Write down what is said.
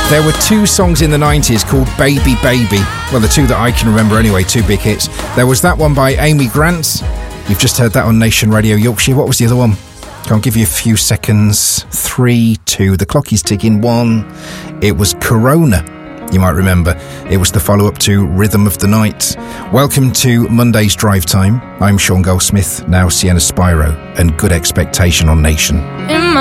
There were two songs in the 90s called Baby Baby. Well, the two that I can remember anyway, two big hits. There was that one by Amy Grant. You've just heard that on Nation Radio Yorkshire. What was the other one? I'll give you a few seconds. 3, 2, the clock is ticking. 1. It was Corona. You might remember. It was the follow-up to Rhythm of the Night. Welcome to Monday's Drive Time. I'm Sean Goldsmith, now Sienna Spyro, and Good Expectation on Nation.